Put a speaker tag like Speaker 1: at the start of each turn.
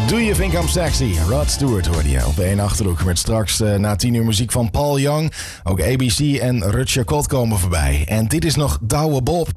Speaker 1: Do You Think I'm Sexy? Rod Stewart hoorde je op 1 Achterhoek. Met straks na 10 uur muziek van Paul Young. Ook ABC en Rutger Kot komen voorbij. En dit is nog Douwe Bob.